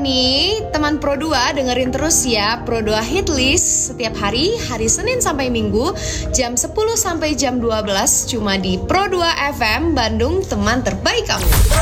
nih, teman Pro 2 dengerin terus ya Pro 2 Hit List setiap hari Senin sampai Minggu, jam 10 sampai jam 12 cuma di Pro 2 FM Bandung, teman terbaik kamu.